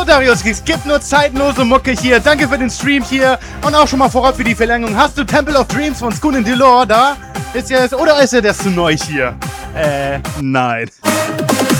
So, Darius, es gibt nur zeitlose Mucke hier. Danke für den Stream hier und auch schon mal vorab für die Verlängerung. Hast du Temple of Dreams von Skun Delore da? Oder ist er das zu neu hier? Nein.